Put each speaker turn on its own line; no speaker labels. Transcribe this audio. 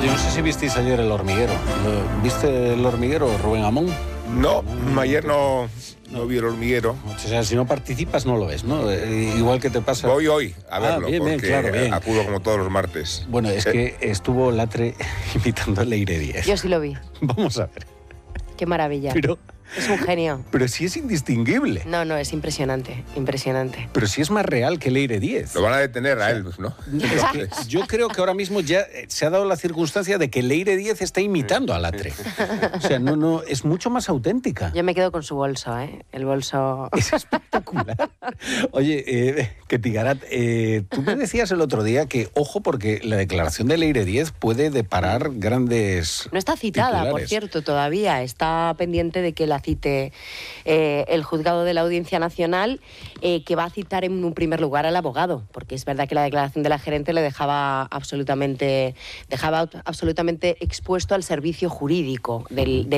Oye, no sé si visteis ayer El Hormiguero. ¿Viste El Hormiguero, Rubén Amón?
No, ayer no vi El Hormiguero.
O sea, si no participas no lo ves, ¿no? Igual que te pasa...
Voy hoy a verlo,
bien,
porque
claro, bien.
acudo como todos los martes.
Bueno, es que estuvo Latre imitando a Leire Díez.
Yo sí lo vi.
Vamos a ver.
Qué maravilla.
Pero
Es un genio.
Pero sí es indistinguible.
No, es impresionante, impresionante.
Pero sí es más real que Leire Díez.
Lo van a detener a él, ¿no?
Es que yo creo que ahora mismo ya se ha dado la circunstancia de que Leire Díez está imitando a Latre. O sea, no, es mucho más auténtica.
Yo me quedo con su bolso, ¿eh? El bolso...
Es espectacular. Oye, Ketigarat, tú me decías el otro día que, ojo, porque la declaración de Leire Díez puede deparar grandes
No está citada,
titulares.
por cierto, todavía. Está pendiente de que la cite el juzgado de la Audiencia Nacional, que va a citar en un primer lugar al abogado, porque es verdad que la declaración de la gerente le dejaba absolutamente expuesto al servicio jurídico del